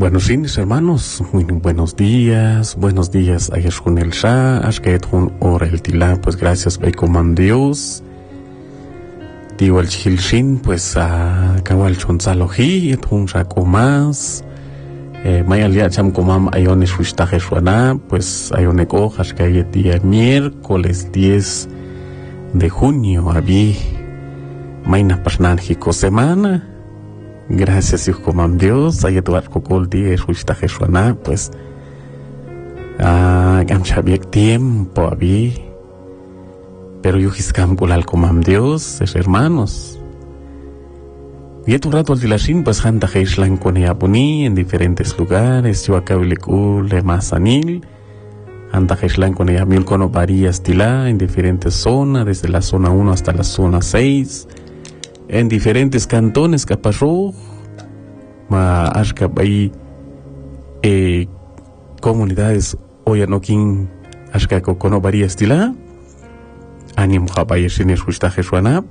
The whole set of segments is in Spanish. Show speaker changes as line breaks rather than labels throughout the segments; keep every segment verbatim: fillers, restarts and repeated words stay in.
Buenos días, hermanos. Muy buenos días. Buenos días. Ayer con el Shah, Ashket con Ora el Tila. Pues gracias, Baikomam Dios. Digo el Chilshin, pues a Kawal Chonsaloji, un Shaco más. Mayalia Cham Komam Ayones Wishtajeswana, pues Ayoneko, Hashkayet día miércoles diez de junio. Habí Maina Pasnanjico semana. Gracias, Yukomam Dios. Ayatuat Kokol día Wishtajeswana, pues a Gamchabiek tiempo habí. Pero Yujiskam Kulal Komam Dios, es hermanos. Y un rato al dilashin, pues Hanta Heishlan con Yapuni en diferentes lugares, yo acá le Masanil, Hanta Heishlan con Yapmil con varías tila en diferentes zonas, desde la zona uno hasta la zona seis, en diferentes cantones, Caparro, Ma Ashkabay, eh, comunidades Oyanokin, Ashkako con varías tila, Anim Habayeshin Eshustajeswanab.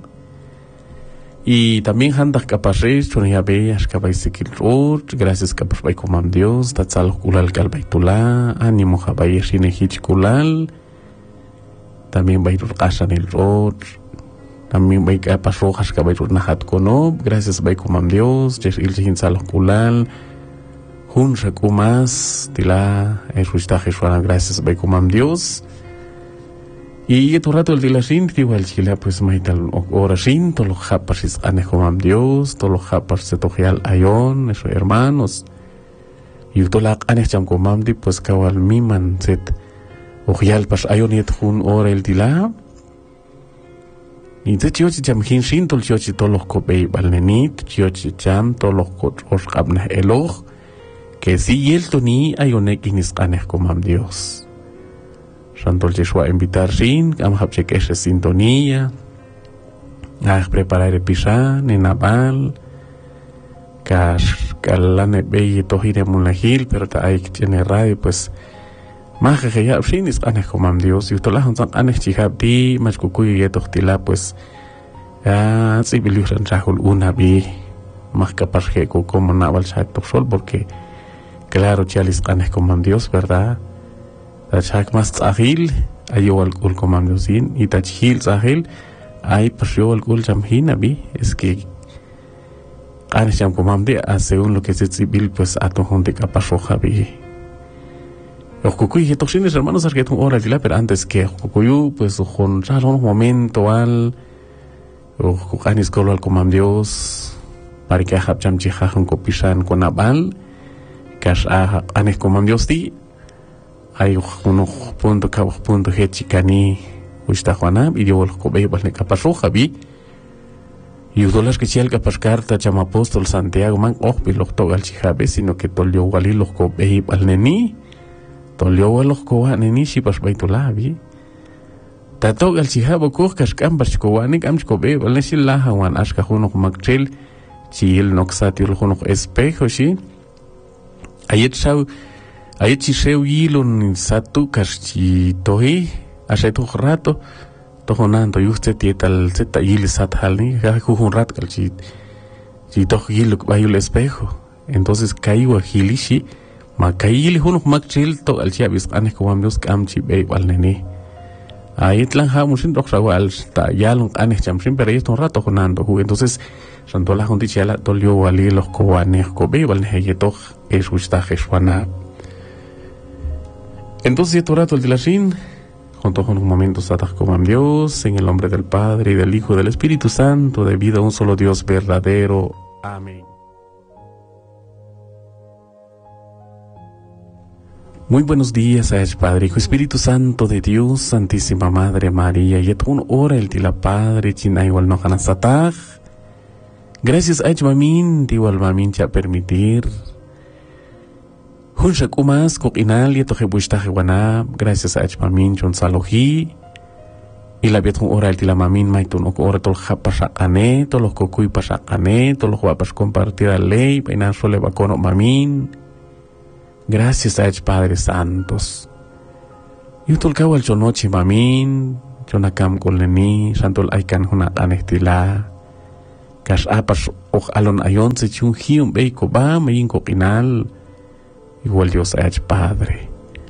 Y también handak kapashe chonia be ashkabay sikil rot, gracias kapar Baikomam Dios, tatzal kulal kal baitula, animo habay shine hich kulal, también baitur qasan el rot, también bay kapasho ashkabay rot nahat konob, gracias Baikomam Dios, jes il jin sal kulal, hun shakumas tila eshustaje shwana, gracias Baikomam Dios. Y tu rato el dilashin, igual chila, pues maital orashin, todos los japas anejomam Dios, todos los japas se tojeal ayon, esos hermanos. Y todo la anecham comamdi, pues kawal miman set, ojial pas ayon yet hun ora el dila. Y te chiochi cham hinshin, tol chiochi todos los copei balnenit, chiochi cham, todos los cotros cabneh eloj, que si el toni ayonek inis anejomam Dios. Santol Yeshua invitar sin, am hapche que es sintonía, a preparar el pisán, en aval, cash, calane beye tohire mulahil, pero ta hay que tener radio, pues, más que ya, sin es anejomam Dios, y utolah un san anej chihapti, más cucuy y tohtila, pues, ah, si biliusan chahul una bi, más capaz que como naval chak sol, porque, claro, chalis anejomam Dios, ¿verdad? Tachak mas tzahil, ayo al kul Komam Diosin, y tachil tzahil, ay pasyo al kul jamhin abi, es que Anes Jam Komam de según lo que se civil, pues a tu junte capasho jabi. Los cucuy, que toxines hermanos, es que tu hora de pero antes que cucuyu, pues con ya un momento al, o cucanis colo al Komam Dios, para que hab jam chihajon copishan con abal, cash a Anes Komam Dios di. Hay unos puntos que los puntos que chicani usta Juana y yo los cobe pues ne capasó Javi y udolas que chial capas carta chama apóstol Santiago man oh los togal chihabe sino que tolio wali los cobe al neni tolio los coa neni si pas baitulabi ta togal chihabo ko kaskambar chkowani kam chkobe wala sila hawan aska huno makchel chiil noxati huno espejo si ayet sau Ahí chiseu yilon satu kashi tohi, hace tu rato, tojonando y usted tiene tal zeta yil sat halni, ya un rato kalchi, si toj yil bayo el espejo, entonces caigo a gilishi, ma cail uno makchil to al chiabis anes como amigos camchi bay al nene. Ahí tlan hamusin dok rawal sta yalon anes chamsin pero ahí un rato jonando, entonces santo la junti chala tolio wali los coanes ko bay al nene toj es usta jeswana. Entonces, este rato el dilashin, junto con un momento sataj Komam Dios, en el nombre del Padre y del Hijo y del Espíritu Santo, debido a un solo Dios verdadero. Amén. Muy buenos días a el Padre, Hijo Espíritu Santo de Dios, Santísima Madre María, y et un hora el tila Padre, china igual no jana sataj. Gracias a el mamin, igual mamin cha permitir. Hun shakumas kokinal y toje bushtaje wana, gracias a Echmamin chon saloji, y la vietun ora el tila mamin maitun ok ora tol japashakane, tol los kokuy pashakane, tol los guapas compartir la ley, peinan sole bacono mamin. Gracias a Ech Padre Santos. Y tol kawal chonochi mamin, chonakam koleni, santol aikan huna anestila. Kash apas ok alon ayon se chun hium beiko ba mayin kokinal. igual Dios es Padre.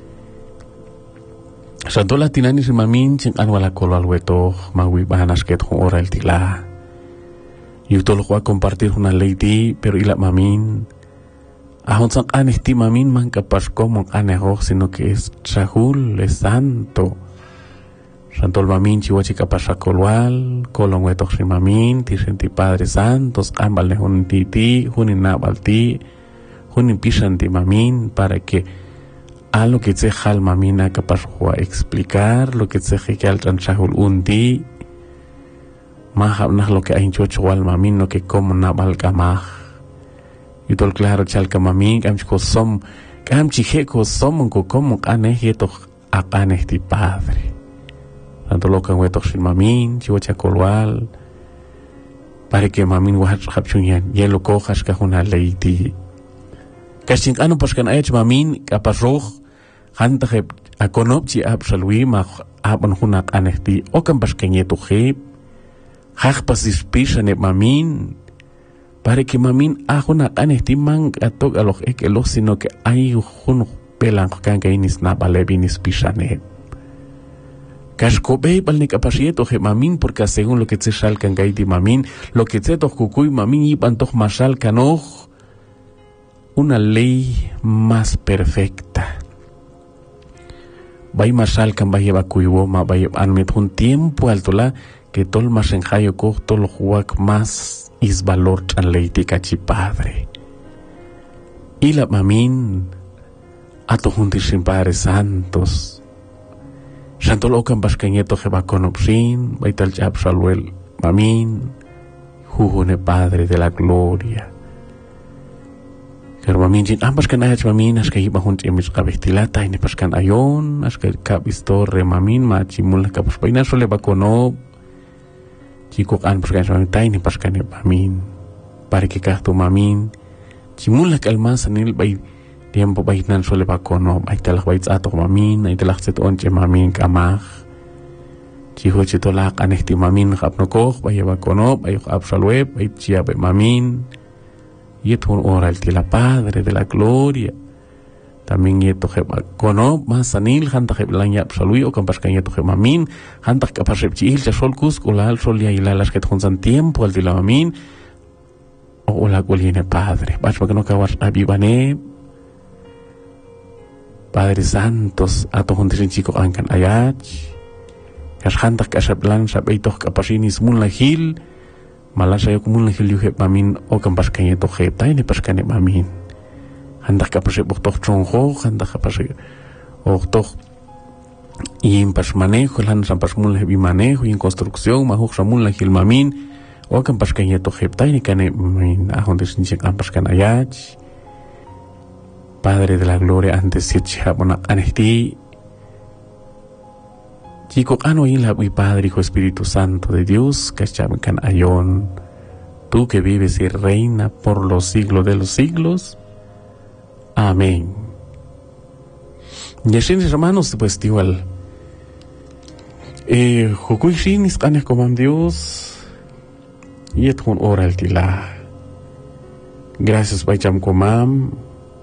Santo latinani si mamin ching anwala kolo alweto magwi bahanas ket hong ora el tila. Yutol ko a compartir una ley di pero ila mamin. Ahon sang aneh ti mamin man kapas komong aneh ho sino que es Rahul es santo. Santo el mamin chiwa chica pasa kolwal kolong wetok si mamin ti senti Padre Santos ambal ne hun ti ti hunin nabal ti hunin pisan ti mamin para que a lo que se hal mamina capaz de explicar lo que se que al transahul undi más lo que hay chocho al mamin lo que como na balgamah y todo claro chal que mamin cam chico som cam chique co som co como ane yeto a ane ti Padre tanto lo que weto sin mamin chivo chacolwal para que mamin wa hapchunyan yelo cojas que una leiti kasing ano pas kan ayat mamin kapasroh hanta heb akonop ci absolui ma aban hunak anehti o kan pas kenyetu heb hak pas dispisa ne mamin para que mamin ahunak anehti mang atok alok ek elo sino que ay hun pelang kan kainis na balebinis pisane Kashkobe bal ni kapasieto he mamin porque según lo que se sal kan gaiti mamin lo que se to kukuy mamin iban toch masal kanoh una ley más perfecta. Vai masal kan vai ba kuiwo ma vai anmet un tiempo alto la que tol mas enjayo ko tol huak más is valor tan ley tika chi Padre. Y la mamin ato junti sin Padre Santos. Santo lo kan pas kanyeto he ba konopsin vai tal chap salwel mamin jujune Padre de la gloria. Pero mamin jin ambas kan ayat mamin as kay bahun emis kabistilata ini pas kan ayon as kay kabistor re mamin ma chimul ka pas paina sole bakono chiko kan pas kan mamin ini pas kan mamin para que kahtu mamin chimul ka almas anil bay tiempo bay nan sole bakono ay talak bay ato mamin ay talak set onche mamin kamah chiho chitolak anehti mamin kapno koh bay bakono bay absolue bay chia bay mamin y esto ora el la Padre de la gloria también esto que cono más anil hanta que la ya absolui o campas que esto que mamin hanta que capaz de chil ya sol cus o la sol ya y la las que con tiempo al de la mamin o la colina Padre vas para que no acabas a vivane Padre Santos a to juntos en chico ankan ayat kas hanta que asa plan sabe to capasinis mun la hil malas saya kumun lagi lihat mamin o kampas kanya to heta ini pas kanya mamin hendak apa sih buktoh congho hendak apa sih oh toh im pas manejo lan sampas mun lagi manejo in construcción mahuk samun lagi mamin o kampas kanya to heta ini kanya mamin ahon desinjek kampas kan ayat Padre de la gloria antes si chabona anesti Chico ano la mi Padre Hijo Espíritu Santo de Dios que chaban ayon tú que vives y reina por los siglos de los siglos amén. Y así hermanos pues igual eh jukuy shin iskanes como Dios y et con ora el tila gracias by cham komam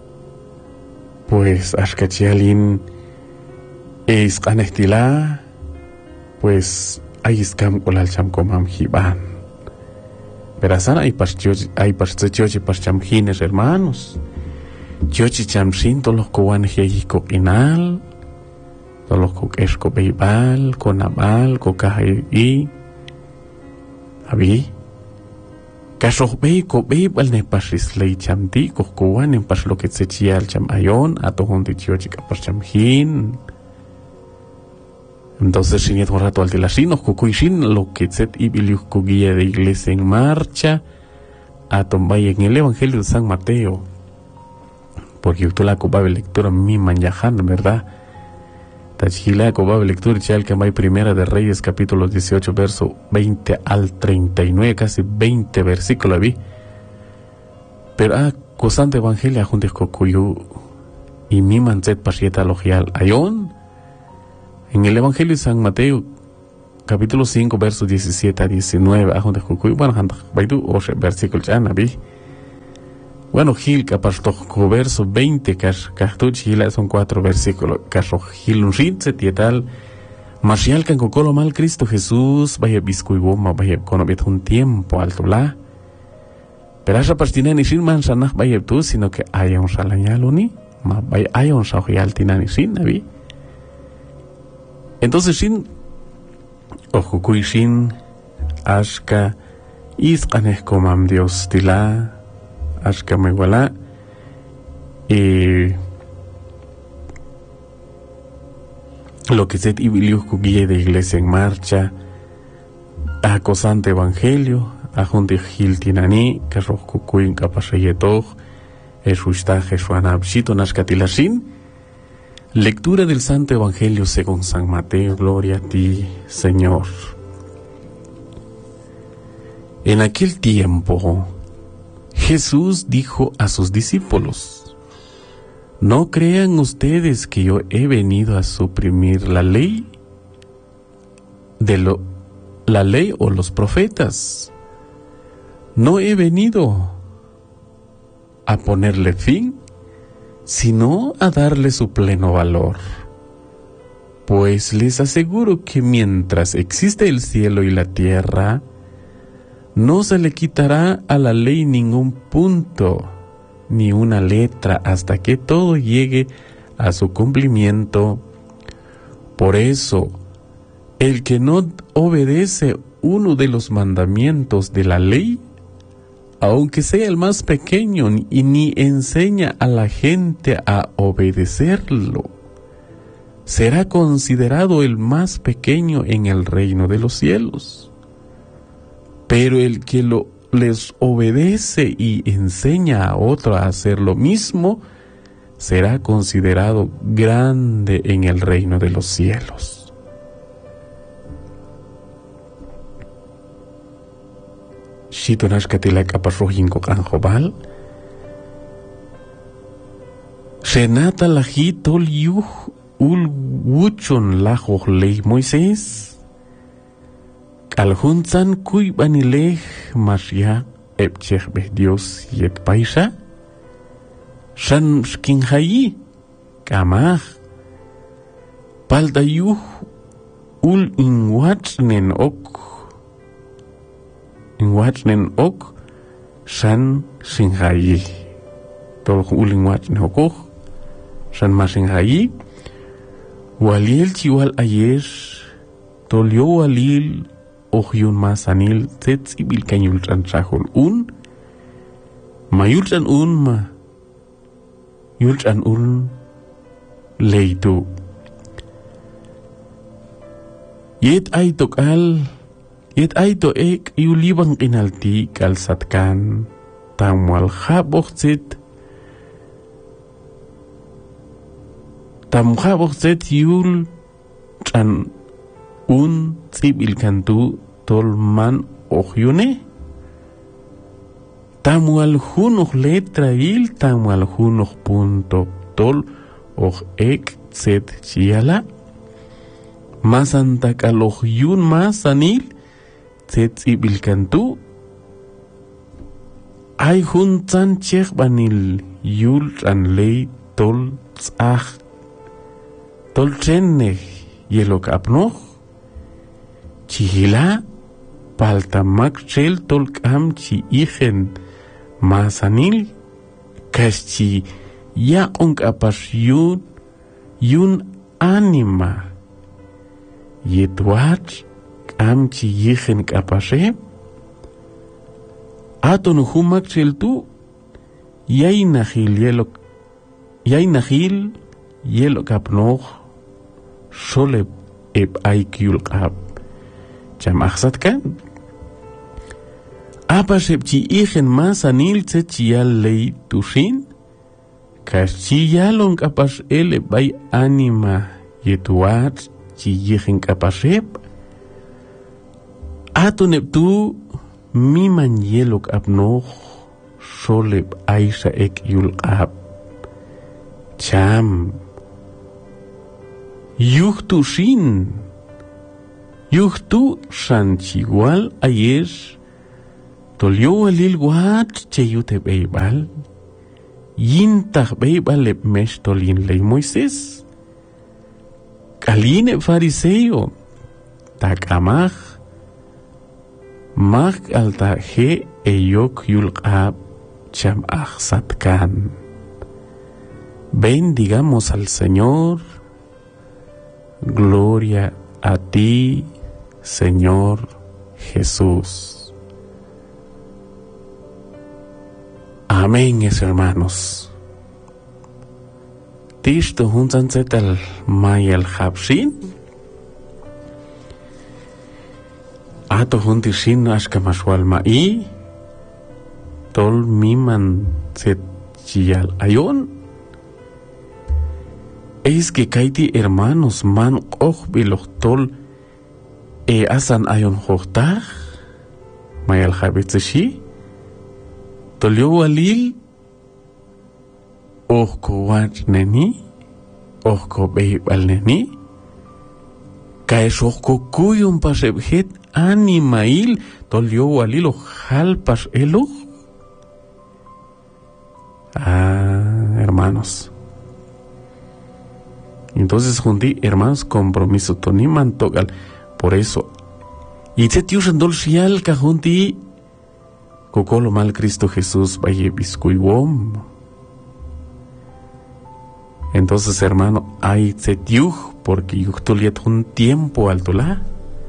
pues ashkachialin e iskanes tila pues hay scam con el cham comam hiban. Pero sana hay pascho hay pascho pacham hines hermanos. Chochi cham sin todos los coan hijiko inal, todos los co esco beibal, con amal, cocaje y abi. Caso bei co beibal ne pasis lei cham ti co coan en pas lo que se chial cham ayon a to honti chochi pacham hin. Entonces, sin un rato al telasino, cucuishin, lo que set y bilius guía de iglesia en marcha, a tombay en el Evangelio de San Mateo. Porque usted la cobaba lectura mi manyahan, ¿verdad? Tachila cobaba lectura chal que hay primera de Reyes, capítulo dieciocho, verso veinte al treinta y nueve, casi veinte versículos vi. Pero a cosante Evangelio juntos cocuyu y mi manset pasieta logial ayon. En el Evangelio de San Mateo, capítulo cinco, versos diecisiete a diecinueve, a donde Jucuy, bueno, baidu, o versículo ya, nabi. Bueno, Gil, capastok, verso veinte, cartuch, Gila son cuatro versículos, carro Gil un ritze, tietal, Marcial can cocolo mal Cristo Jesús, vaya biscuiboma, vaya conobet un tiempo alto la. Pero esa pastina ni sin man sanah vaya tú, sino que haya un salañalo ni, ma vaya haya un saujal tina ni sin, nabi. Entonces sin, ojukuy sin, ashka, isqaneh comam Dios tila, ashka meguala, y lo que se ibiliu guía de Iglesia en Marcha, acosante evangelio, a junte gil tinani, que roh cucuin capasayetoj, eshusta jesuanabshito naskatilashin. Lectura del Santo Evangelio según San Mateo. Gloria a ti, Señor. En aquel tiempo, Jesús dijo a sus discípulos: ¿no crean ustedes que yo he venido a suprimir la ley de lo, la ley o los profetas? No he venido a ponerle fin, sino a darle su pleno valor. Pues les aseguro que mientras existe el cielo y la tierra, no se le quitará a la ley ningún punto, ni una letra, hasta que todo llegue a su cumplimiento. Por eso, el que no obedece uno de los mandamientos de la ley, aunque sea el más pequeño, y ni enseña a la gente a obedecerlo, será considerado el más pequeño en el reino de los cielos. Pero el que lo les obedece y enseña a otro a hacer lo mismo, será considerado grande en el reino de los cielos. Shitonash katilak apasrohinko kanjobal. Renata lajitol yuh ul wuchon lajoh ley Moisés. Alhunzan kuy banileh masya epchech beh Dios yet paisa. Shan skinhayi kamah. Palda yuh ul inwachnen ok. Inwachnen ok shan shinhayi. Tol ul inwachnen ok shan mashinhayi. Waliel chiwal ayesh tol yo walil ohyun masanil tzets ibil kanyulchan chahol un mayulchan un ma yulchan un leitu yet ay tokal yet ay to ek yulibang inalti kalsatkan tamwal khabochzet tam khabochzet yul chan un tsibil kantu tolman ohyune tamual hunoh letra il tamual hunoh punto tol oh ek tset chiala masanta kaloh yun masanil tset tsibil kantu ay huntan chech banil yul an ley tol tsach tol chenne yelok apnoh chihila paltamak chel tolkam chi ijen masanil kaschi ya onkapas yun yun anima yetwach kam chi ijen kapashe aton humak chel tu yay nahil yelok yay nahil yelok apnoh sholeb eb aikyul kap Cham aksatkan. Apa sepchi ijen masanil tsetchial ley tushin. Kachiyalon kapas ele bay anima yetuat chi ijen kapasep. Ato neptu miman yelok apnoh soleb aisa ek yul ap. Cham. Yuh tushin. Yuhtu sanchigual ayesh tolyo alil wat cheyute beibal yintah beiba le mestolin ley Moisés. Kaline fariseo. Takamaj. Mag alta he eyok yulqab cham ahsatkan. Bendigamos al Señor. Gloria a ti, Señor Jesús. Amén, hermanos. Tishto hunzan zetal mayal habshin. Ato huntishin ashkamashwal ma'i. Tol miman zet chial ayon. Es que kaiti hermanos man och bilochtol e asan ayon hochtach mayal habitzishi tolyo walil och kowat neni och ko beibal neni kaesh och ko kuyum pasebhet animail tolyo walil och halpas eluch. Ah, hermanos. Entonces, jundi, hermanos, compromiso, toni mantogal. Por eso, y te tiusan dol shial ka jundi, kokolo mal Cristo Jesús, vaye biscuiwom. Entonces, hermano, hay te tiuj, porque yuchtoliet un tiempo altola.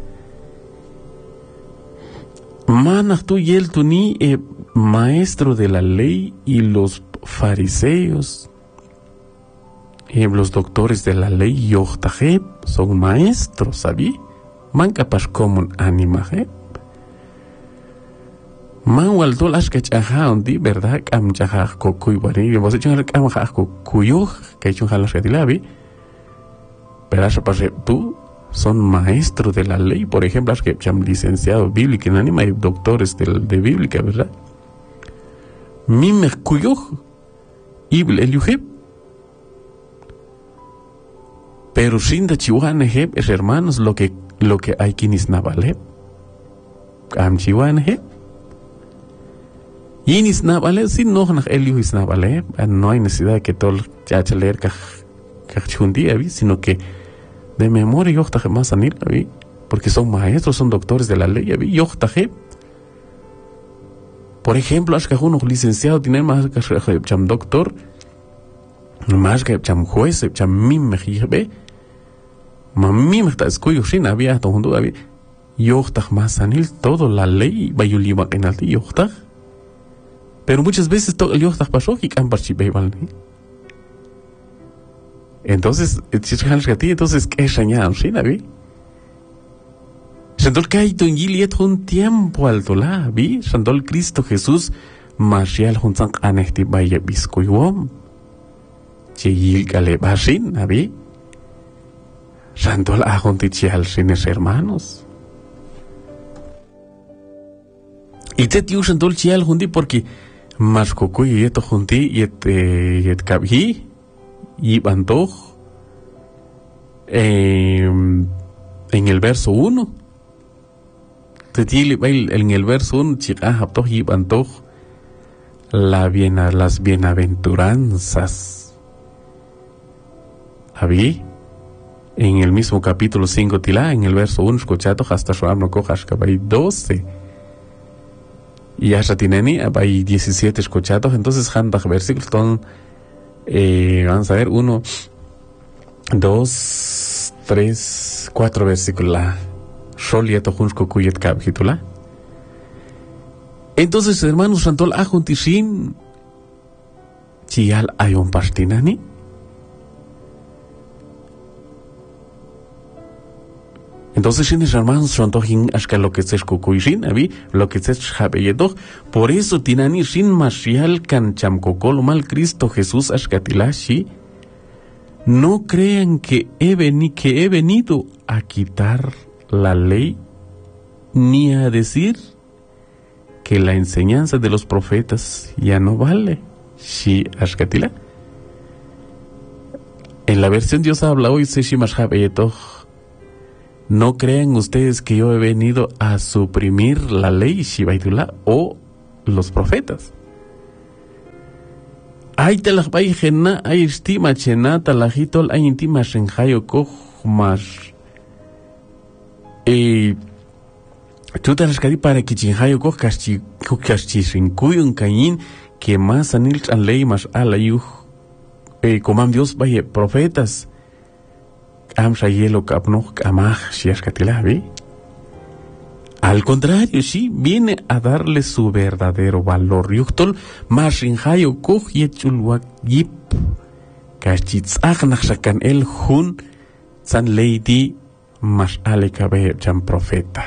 Manach tu yel tu ni, eh, maestro de la ley y los fariseos. Eh, los doctores de la ley yochtajeb son maestros, ¿sabí? Man capaz comun animajeb. Man waldol ashkach ajá undi, ¿verdad? Am jajaj kokuy wari. Vos echun al kam jaj kokuyuj, que echun jalas redilabi. Pero asha pase tú son maestros de la ley, por ejemplo, es que cham licenciado bíblico en anima y doctores de, de bíblica, ¿verdad? Mimech kuyuj, ibl eliujeb. Pero sin da chihuanejeb es hermanos lo que lo que hay quienes navaleb. Am chihuanejeb. Y nis navaleb sin no nach eliu is navaleb. No hay necesidad de que todo ya leer kaj kaj chundía, sino que de memoria yochtaje más anil, ¿vi? Porque son maestros, son doctores de la ley, ¿vi? Yochtaje. Por ejemplo, es que uno licenciado tiene más que cham doctor. Más que cham juez, cham mim mejibe, mamim está escuyo sin había todo mundo había yochtach más anil todo la ley bayuliba en alti yochtach, pero muchas veces todo el yochtach pasó y campas chibeibal. Entonces, entonces qué señal sin había. Sandol kai tu ingiliet un tiempo alto la vi, sandol Cristo Jesús marcial juntan anehti baye biscuiwom. Chiyil kale basin, ¿nabi? Sandol ajonti chial sines hermanos. Y te tiu sandol chial junti porque mas kokuy yeto junti yet yet kabhi y bantoj en el verso uno. Te tili bail en el verso uno chica haptoj y bantoj la biena las bienaventuranzas. Habí en el mismo capítulo cinco tilá, en el verso uno, escuchado hasta Shoam no cojas que hay doce. Y hasta tineni hay diecisiete escuchados, entonces handak versículos son, eh, vamos a ver, uno, dos, tres, cuatro versículos la. Sholiato junsko kuyet capitula. Entonces, hermanos, santol ajuntishin chial ayon pastinani. Entonces, mis hermanos, son tohin hasta lo que se escucuishin, abi, lo que se escabeyedo. Por eso, tinani sin mashial can chamcocolo mal Cristo Jesús ashkatilashi. No crean que he, veni, que he venido a quitar la ley, ni a decir que la enseñanza de los profetas ya no vale. Shi ashkatila. En la versión Dios habla hoy, se shimashabeyedo. No crean ustedes que yo he venido a suprimir la ley Shibaidullah o los profetas. Ay te la bay gena ay estima chena talajitol ay intima shenjayo koj mas eh chuta rascadi para que chinjayo koj kachi kachi shinkuyun kayin que más anil an ley más alayuj eh comam Dios vaya profetas am shayelo kapnoch amaj shiashkatilavi. Al contrario, sí, viene a darle su verdadero valor. Yuchtol mashinhayo kuj yechulwak yip kachitz nakshakan el hun san lady mas alekabe chan profeta.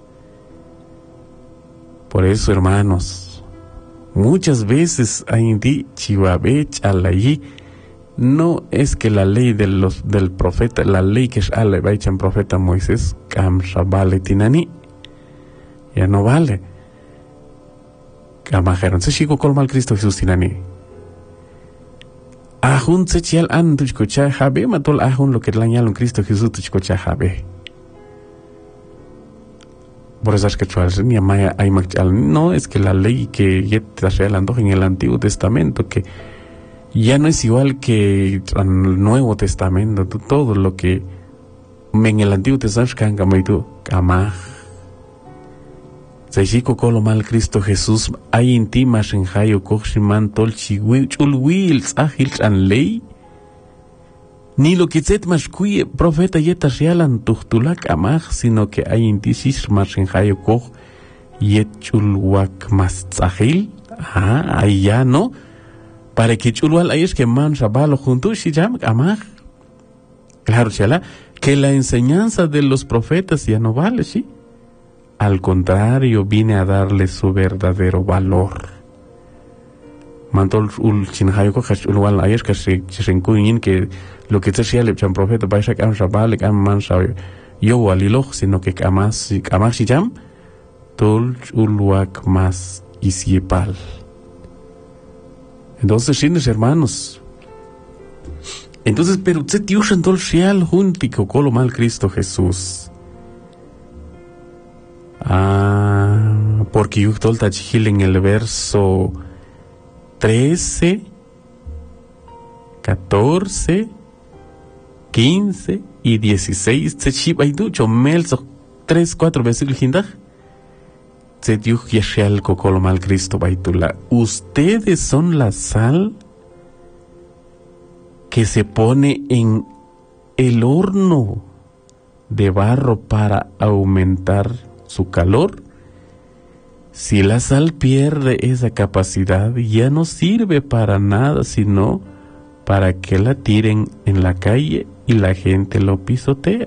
Por eso, hermanos, muchas veces aindi chiwabech alayi no es que la ley de los del profeta, la ley que es alebechan profeta Moisés kam shabale tinani ya no vale. Kamajeron se chico colmal Cristo Jesús tinani. Ahun se chial an tuchkocha jabe matol ahun lo que lañalon Cristo Jesús tuchkocha jabe. Por eso es que chual ni amaya hay no es que la ley que yet traselando en el Antiguo Testamento que ya no es igual que el Nuevo Testamento, todo lo que en el Antiguo Testamento canga maitu kamaj se chico colo mal Cristo Jesús hay intimas en hayo koximan tol chiwi chulwil ahil an ley ni lo que zet mas kuye profeta yeta rialan tuhtulak amaj sino que hay intisis mas en hayo koch yet chulwak mas ahil ah ahí ya no para que chulwal ahí es que man shabalo junto shijam amaj claro chala que la enseñanza de los profetas ya no vale, sí. Al contrario, viene a darle su verdadero valor. Mantol ul chinhayo ko khas ulwal ayes ka se chinkuyin que lo que te sea le chan profeta paisa kam shabal kam man shaw yo waliloj sino que kamas kamas jam tol ulwak mas isiepal. Entonces, chines hermanos. Entonces, pero se tiushan tol shial juntico colo mal Cristo Jesús. Ah, porque Yuchtol Tachil en el verso trece, catorce, quince y dieciséis, se chiva y ducho, melzo, tres, cuatro versículos hindag. Se diuch yeshel kokolo mal Cristo baitula. Ustedes son la sal que se pone en el horno de barro para aumentar su calor. Si la sal pierde esa capacidad, ya no sirve para nada, sino para que la tiren en la calle y la gente lo pisotea.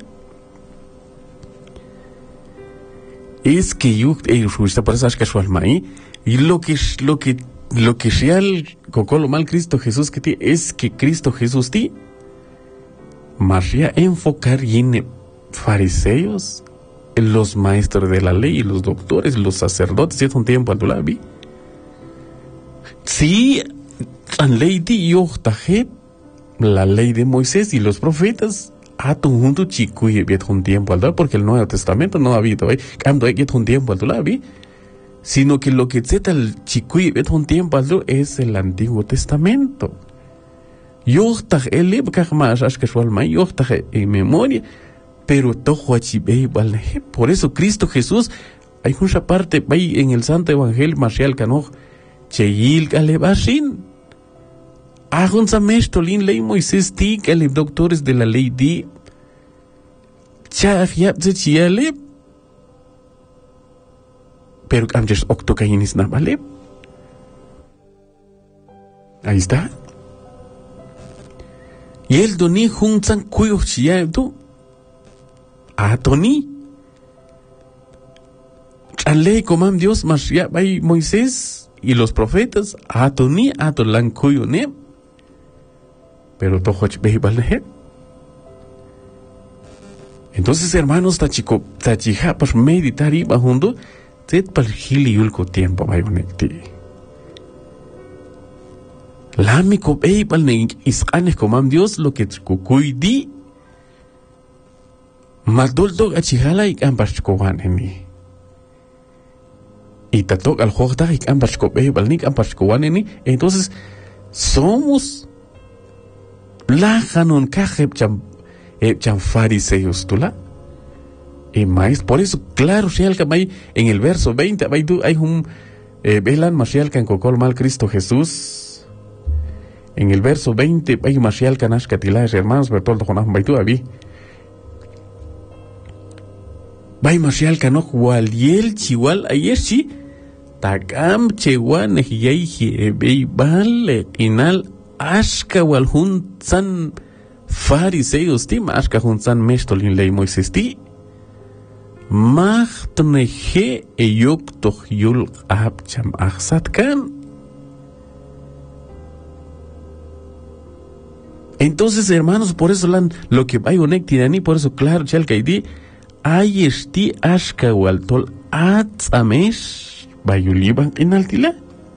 Es que yo, por eso es que su alma ahí, y lo que, lo que, lo que sea el cocolo mal Cristo Jesús que tiene, es que Cristo Jesús ti, más ya enfocar y en fariseos, los maestros de la ley, los doctores, los sacerdotes, y es un tiempo al vi. Sí, la ley de Yochtajet, la ley de Moisés y los profetas, a tu junto chico y viet un tiempo al porque el Nuevo Testamento no ha habido, ¿eh? Cuando hay un tiempo al vi, sino que lo que zeta el chico y viet un tiempo al es el Antiguo Testamento. Yochtach el ibkach que su alma yochtach en memoria. Pero tojo achibei balneje. Por eso Cristo Jesús, hay mucha parte ahí en el Santo Evangelio Marcial Canoch, Cheyil Galebashin. Ajun Samestolin ley Moisés ti, Galeb doctores de la ley di. Chayab Zechialeb. Pero Amjes Octocainis Nabaleb. Ahí está. Y el Doni Junzan Kuyo Chiab tú. Atoni. Chanley comam Dios más ya hay Moisés y los profetas. Atoni atolan kuyone. Pero tojoch behibalhe. Entonces, hermanos, tachico, tachija, pues meditar y bajundo, tet pal hili yulco tiempo bayonecti. Lamico beibal ne iscanes comam Dios lo que cucuidi. Magdoldo achijala y ambashkowan eni. Y tatok al jogda y ambashko beibal ni ambashkowan eni. Entonces, somos la hanon kajeb cham e cham fariseos tula. Y más, por eso, claro, hay en el verso veinte, hay un eh, velan Mashiach en Cocol mal Cristo Jesús. En el verso veinte, hay Mashiach Kanash Katilash, hermanos, Bertoldo Jonás Baitu Abi. Bay Mashiach Kanok Waliel Chiwal Ayeshi, Takam Chewan Yehi Ebei Bale, Inal Ashka Walhun San Fariseos Tim, Ashka Hun San Mestolin Ley Moises Ti. Machtnehe eyuk toch yul abcham achsatkan. Entonces, hermanos, por eso lan, lo que hay un tirani, por eso claro, chal kaidi, ay esti ashka waltol atzamesh bayuliban en altila.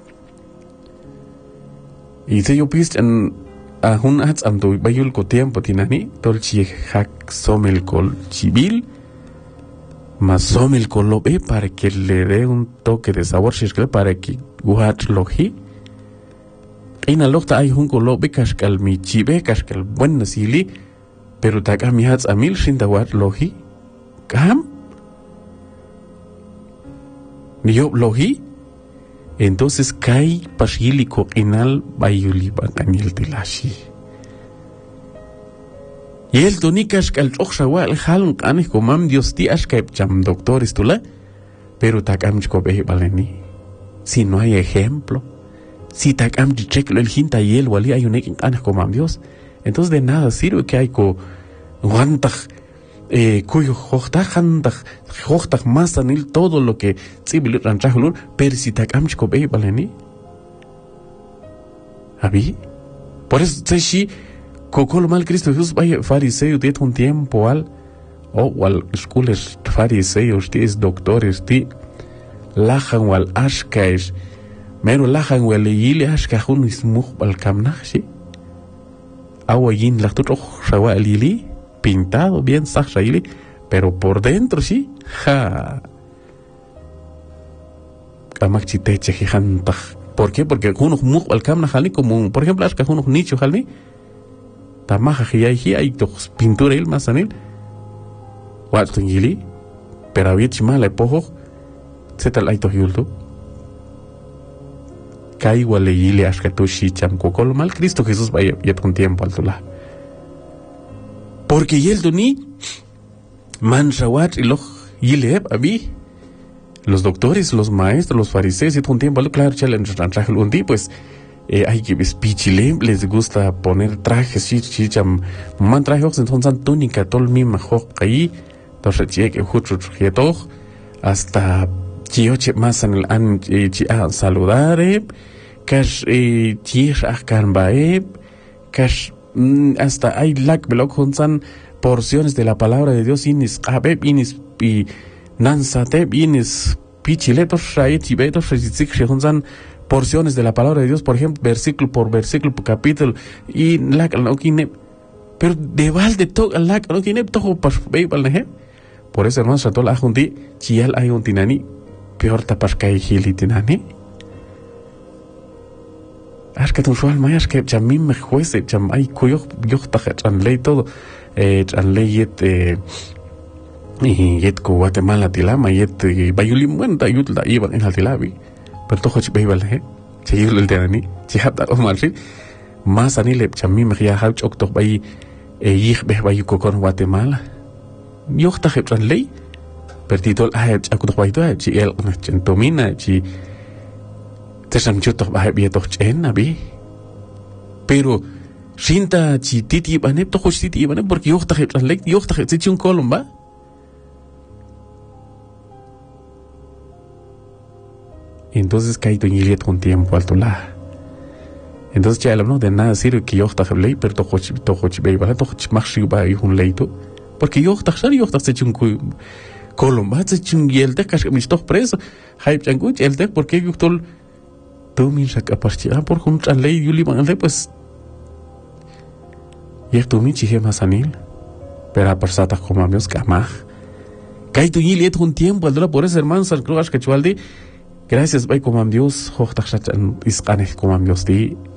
Y se yo pist en a un atzam do bayul ko tiempo tinani, tol chi hak somel kol chibil. Más el colobe para que le dé un toque de sabor, para que guach loji. En la locta hay un colobe cascal mi chive, cascal buen nasili, pero taca mi hats a mil sin da guach loji. Cam? Yo loji. Entonces kai pasilico inal bayuli banganil tilashi. Y el tonikas que el oxawa el halun canes comam Dios ti ashkaip cham doctores tula, pero takam chkobe baleni. Si no hay ejemplo, si takam cheklo el hinta y el wali hay un ekin canes comam Dios, entonces de nada sirve que hay co guantag eh cuyo hochtag handag hochtag más anil todo lo que cibil ranchajulur, pero si takam chkobe baleni. Abi, por eso se shi Cocol mal Cristo Jesús vaya fariseo tiene un tiempo al o al escuelas fariseos tis doctores ti lajan wal ashkaish mero lajan wal yile ashkahun ismuh al kamnashi agua yin la tutro shawa al yili pintado bien sahshayili pero por dentro sí ja amakchi teche hijantah. ¿Por qué? Porque uno muh al kamnahali como por ejemplo ashkahun nicho halni tamaja hiyahi hay tos pintura el masanil watungili pero había chimala pojo setal hay tohyultu kai wale yili ashkatushi cham kokol mal Cristo Jesús vaya yet con tiempo altula porque yel duni man shawat y lo yile abi los doctores los maestros los fariseos yet con tiempo claro challenge ranchajel undi pues Eh, hay que pichile les gusta poner trajes sí sí cham man trajes entonces túnica todo el mismo jo ahí entonces llegue justo todo hasta chioche más en el an chi a saludar cash chir a carbae cash hasta hay lac blog juntan porciones de la palabra de Dios inis abe inis y nansate inis pichiletos ahí tibetos se juntan porciones de la palabra de Dios, por ejemplo, versículo por versículo, por capítulo, y la no tiene, pero de balde todo la no tiene todo para ver, por eso hermanos, a toda la gente, si él hay un tinani, peor tapas que hay hili tinani. Es que tú suel mayas que ya mí me juece, ya hay cuyo yo taje an ley todo, eh, an ley yet eh, y yet ko Guatemala tilama yet bayuli muenta yut la iba en altilabi. Pero todo chip iba le, si yo el de ni, si hata o marchi, más anile chammi me ya hab chok to bay e yih be bay ko con Guatemala. Yo ta heb tran ley, pertitol a heb aku to bay to chi el na chentomina chi te sam chuto ba heb to chen abi. Pero shinta chi titi banep to khosh titi banep porque yo ta heb tran ley, yo ta heb chi un colomba. Entonces caí tu ñiliet con tiempo alto la. Entonces ya no de nada sirve que yo ta ley, pero tojo tojo be ba tojo maxi ba un leito, porque yo ta sar yo ta se chun colomba se chun yel de kas mi sto preso. Hay changuch el de porque yo tol tu min sa capacidad por junta ley yuli man de pues. Y esto mi chije masanil. Pero a persata como amigos camaj. Caí tu ñiliet con tiempo alto por eso hermanos al cruz que chualdi. Gracias, bay, como Dios, hoch, tachshat, isqanek, como Dios, di.